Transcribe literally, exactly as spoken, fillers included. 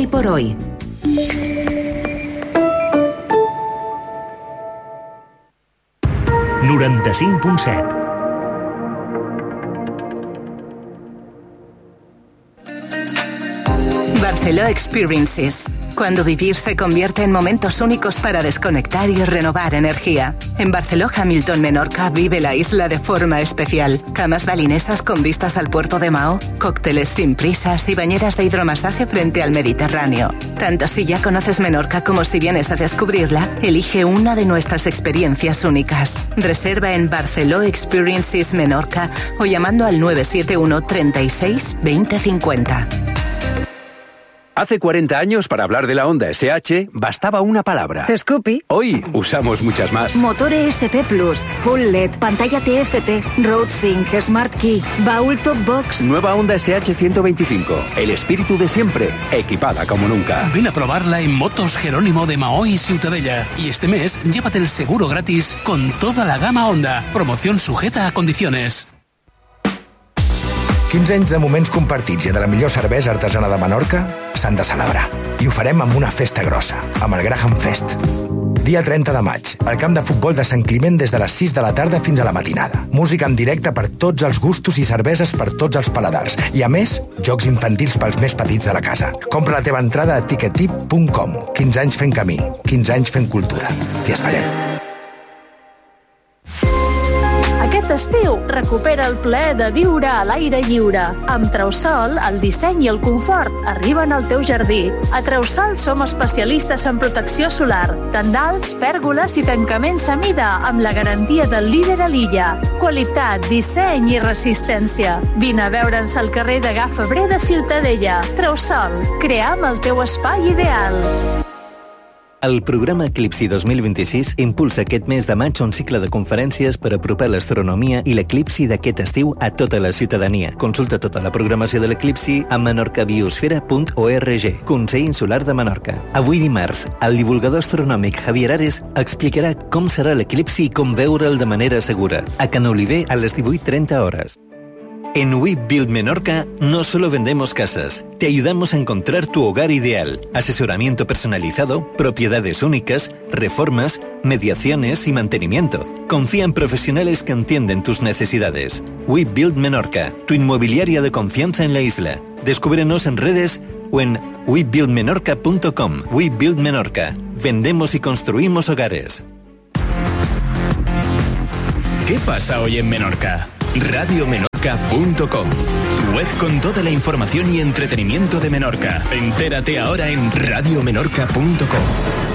Hoy por hoy. noranta-cinc punt set. Barceló Experiences. Cuando vivir se convierte en momentos únicos para desconectar y renovar energía. En Barceló Hamilton Menorca vive la isla de forma especial. Camas balinesas con vistas al puerto de Mahó, cócteles sin prisas y bañeras de hidromasaje frente al Mediterráneo. Tanto si ya conoces Menorca como si vienes a descubrirla, elige una de nuestras experiencias únicas. Reserva en Barceló Experiences Menorca o llamando al nueve siete uno, treinta y seis, veinte cincuenta. Hace cuarenta años, para hablar de la Honda S H, bastaba una palabra. Scoopy. Hoy usamos muchas más. Motor E S P Plus, Full L E D, pantalla T F T, Road Sync, Smart Key, baúl Top Box. Nueva Honda S H ciento veinticinco. El espíritu de siempre, equipada como nunca. Ven a probarla en Motos Jerónimo de Mahó y Ciutadella. Y este mes, llévate el seguro gratis con toda la gama Honda. Promoción sujeta a condiciones. quinze anys de moments compartits i de la millor cervesa artesana de Menorca s'han de celebrar. I ho farem amb una festa grossa, amb el Graham Fest. Dia trenta de maig, al camp de futbol de Sant Climent des de les sis de la tarda fins a la matinada. Música en directe per tots els gustos i cerveses per tots els paladars. I a més, jocs infantils pels més petits de la casa. Compra la teva entrada a ticketip punt com. quinze anys fent camí, quinze anys fent cultura. T'hi esperem. Aquest estiu, recupera el plaer de viure a l'aire lliure. Amb Trausol, el disseny i el confort arriben al teu jardí. A Trausol som especialistes en protecció solar, tendals, pèrgoles i tancaments a mida amb la garantia del líder a l'illa. Qualitat, disseny i resistència. Vine a veure'ns al carrer de Gà Febrer de Ciutadella. Trausol, cream el teu espai ideal. El programa Eclipsi dos mil vint-i-sis impulsa aquest mes de maig un cicle de conferències per apropar l'astronomia i l'eclipsi d'aquest estiu a tota la ciutadania. Consulta tota la programació de l'eclipsi a menorcabiosfera punt org. Consell Insular de Menorca. Avui dimarts, el divulgador astronòmic Javier Ares explicarà com serà l'eclipsi i com veure'l de manera segura. A Can Oliver a les divuit trenta hores. En We Build Menorca no solo vendemos casas, te ayudamos a encontrar tu hogar ideal, asesoramiento personalizado, propiedades únicas, reformas, mediaciones y mantenimiento. Confía en profesionales que entienden tus necesidades. We Build Menorca, tu inmobiliaria de confianza en la isla. Descúbrenos en redes o en we build menorca punto com. We Build Menorca. Vendemos y construimos hogares. ¿Qué pasa hoy en Menorca? radio menorca punto com. Web con toda la información y entretenimiento de Menorca. Entérate ahora en radio menorca punto com.